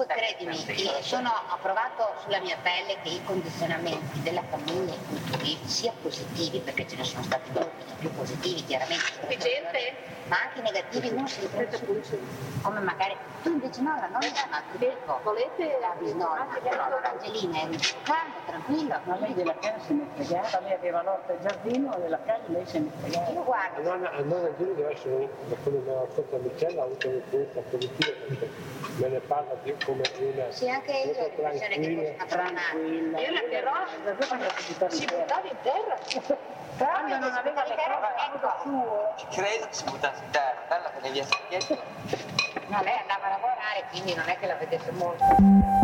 credimi, ho provato sulla mia pelle che i condizionamenti della famiglia sia positivi, perché ce ne sono stati molti più positivi chiaramente, ma anche negativi, uno si riprende come magari tu invece no, la nonna è un altro tipo, volete la bisnonna, però Angelina è un calmo, tranquillo. Ma lei della casa se ne fregava, lei aveva l'orto e il giardino, della casa lei se ne fregava. Io guardo. La nonna Angelina deve essere, come mi ha raccontato Michela, ha avuto un'influenza positiva perché me ne parla più come una sì, anche io ho l'impressione che fosse una tranquilla. Io la però si buttava in terra. Quando non aveva le cose suo. Credo che si buttasse in terra, bella che ne via sacchetti. No, lei andava a lavorare, quindi non è che la vedesse molto.